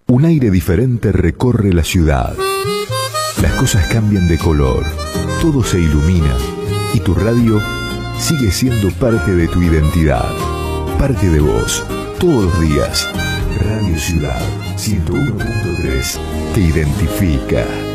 Un aire diferente recorre la ciudad. Las cosas cambian de color, todo se ilumina y tu radio sigue siendo parte de tu identidad, parte de vos, todos los días. Radio Ciudad 101.3 te identifica.